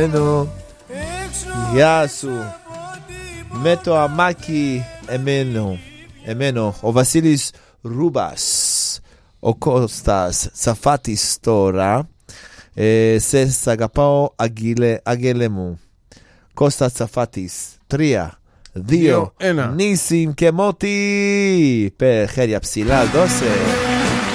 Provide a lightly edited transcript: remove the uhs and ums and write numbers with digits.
εμένα. Γεια σου. Με το αμάκι εμένο. Ο Βασίλης Ρούμπας. Ο Κώστας Τσαφάτης τώρα. Σε αγαπάω αγγέλε μου. Κώστας Τσαφάτης. 3, 2, 1. Νίσιμ και Μότι. Χέρια ψηλά, δώσε.